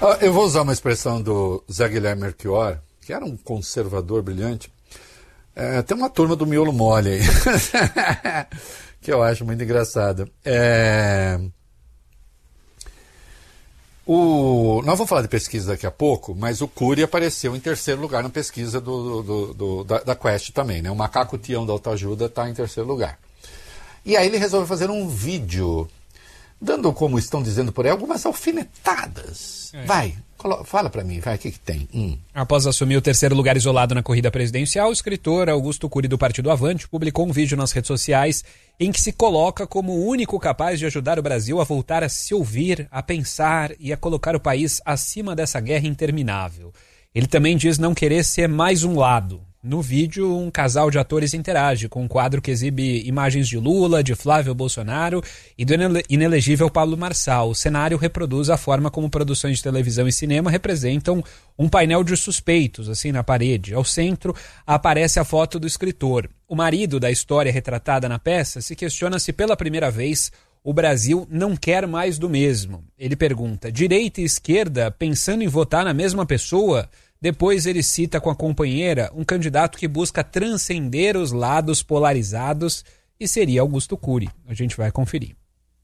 Eu vou usar uma expressão do Zé Guilherme Melchior, que era um conservador brilhante. Tem uma turma do miolo mole aí, que eu acho muito engraçada. Nós vamos falar de pesquisa daqui a pouco, mas o Cury apareceu em terceiro lugar na pesquisa da Quest também, né? O macaco Tião da autoajuda está em terceiro lugar. E aí ele resolveu fazer um vídeo, dando, como estão dizendo por aí, algumas alfinetadas. Vai, fala pra mim, vai, o que tem? Após assumir o terceiro lugar isolado na corrida presidencial, o escritor Augusto Cury do Partido Avante publicou um vídeo nas redes sociais em que se coloca como o único capaz de ajudar o Brasil a voltar a se ouvir, a pensar e a colocar o país acima dessa guerra interminável. Ele também diz não querer ser mais um lado. No vídeo, um casal de atores interage com um quadro que exibe imagens de Lula, de Flávio Bolsonaro e do inelegível Pablo Marçal. O cenário reproduz a forma como produções de televisão e cinema representam um painel de suspeitos, assim, na parede. Ao centro, aparece a foto do escritor. O marido da história retratada na peça se questiona se pela primeira vez o Brasil não quer mais do mesmo. Ele pergunta, direita e esquerda pensando em votar na mesma pessoa? Depois ele cita com a companheira um candidato que busca transcender os lados polarizados e seria Augusto Cury. A gente vai conferir.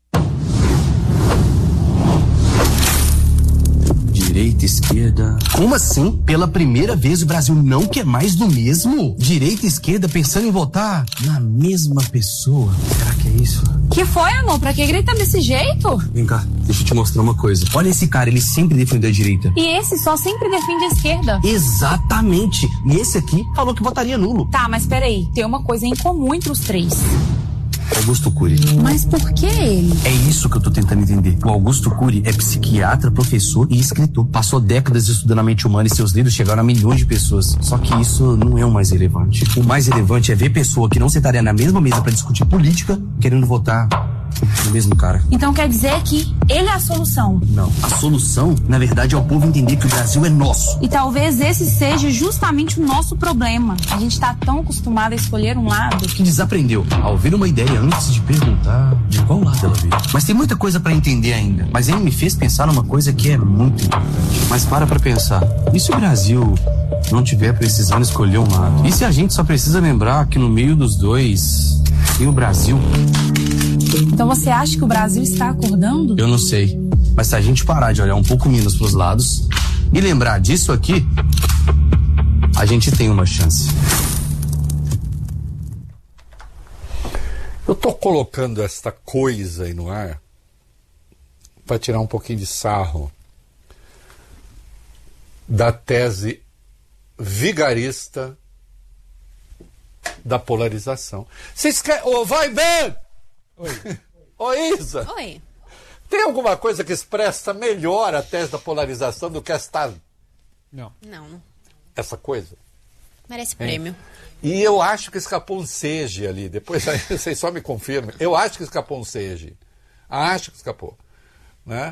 Direita, esquerda... Como assim? Pela primeira vez o Brasil não quer mais do mesmo? Direita e esquerda pensando em votar na mesma pessoa. Será que é isso? Que foi, amor? Pra que gritar desse jeito? Vem cá, deixa eu te mostrar uma coisa. Olha esse cara, ele sempre defendeu a direita. E esse só sempre defende a esquerda. Exatamente. E esse aqui falou que votaria nulo. Tá, mas peraí. Tem uma coisa em comum entre os três. Augusto Cury. Mas por que ele? É isso que eu tô tentando entender. O Augusto Cury é psiquiatra, professor e escritor. Passou décadas estudando a mente humana e seus livros chegaram a milhões de pessoas. Só que isso não é o mais relevante. O mais relevante é ver pessoa que não sentaria na mesma mesa pra discutir política, querendo votar no mesmo cara. Então quer dizer que ele é a solução? Não. A solução, na verdade, é o povo entender que o Brasil é nosso. E talvez esse seja justamente o nosso problema. A gente tá tão acostumado a escolher um lado que desaprendeu a ouvir uma ideia antes de perguntar de qual lado ela veio. Mas tem muita coisa pra entender ainda. Mas ele me fez pensar numa coisa que é muito importante. Mas para pensar. E se o Brasil não tiver precisando escolher um lado? E se a gente só precisa lembrar que no meio dos dois tem o Brasil? Então você acha que o Brasil está acordando? Eu não sei. Mas se a gente parar de olhar um pouco menos pros lados e lembrar disso aqui, a gente tem uma chance. Eu tô colocando esta coisa aí no ar para tirar um pouquinho de sarro da tese vigarista da polarização. Vocês querem... Ô, vai bem! Oi. Oi, Isa. Oi. Tem alguma coisa que expressa melhor a tese da polarização do que esta... Não. Essa coisa? Merece prêmio. E eu acho que escapou um sege ali. Depois aí vocês só me confirmem. Eu acho que escapou um sege. Acho que escapou. Né?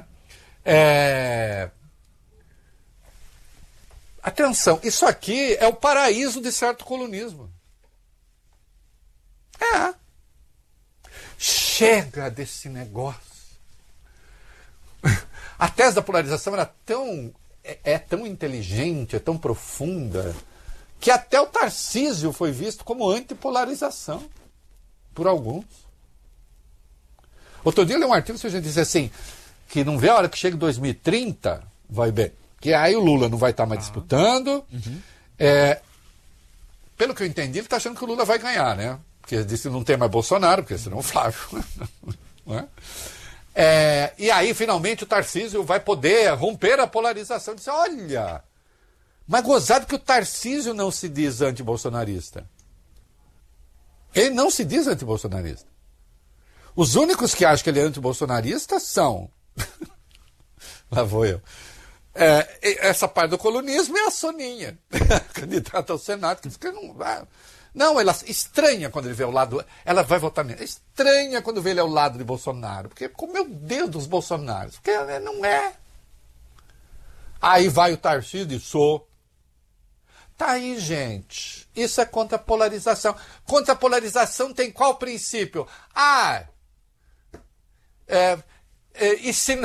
Atenção, isso aqui é o paraíso de certo colunismo. Chega desse negócio. A tese da polarização era tão inteligente, é tão profunda, que até o Tarcísio foi visto como antipolarização por alguns. Outro dia eu li um artigo que a gente disse assim, que não vê a hora que chega 2030, vai bem, que aí o Lula não vai estar mais disputando. Pelo que eu entendi, ele está achando que o Lula vai ganhar, né? Porque ele disse que não tem mais Bolsonaro, porque senão o Flávio. Não é? E aí, finalmente, o Tarcísio vai poder romper a polarização. Dizer, olha, mas gozado que o Tarcísio não se diz antibolsonarista. Ele não se diz antibolsonarista. Os únicos que acham que ele é antibolsonarista são... Lá vou eu. Essa parte do colunismo é a Soninha, candidata ao Senado, que diz que não vai... Não, ela estranha quando ele vê o lado... Ela vai votar nele. Estranha quando vê ele ao lado de Bolsonaro. Porque, meu Deus dos Bolsonaros. Porque não é. Aí vai o Tarcísio e diz, sou. Tá aí, gente. Isso é contra a polarização. Contra a polarização tem qual princípio? E se